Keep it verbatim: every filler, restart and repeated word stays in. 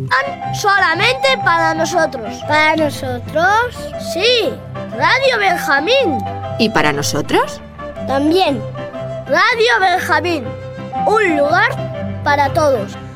solamente para nosotros. ¿Para nosotros? Sí, Radio Benjamín. ¿Y para nosotros? También. Radio Benjamín, un lugar para todos.